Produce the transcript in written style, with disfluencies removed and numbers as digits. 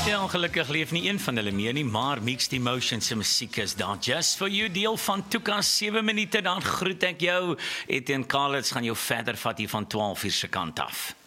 Ja, ongelukkig leef nie een van hulle meer nie, maar Mixed Emotions se musiek is daar just for you, deel van Tuka 7 minute, dan groet ek jou. Etienne Kalitz gaan jou verder vat hier van 12 uur se kant af.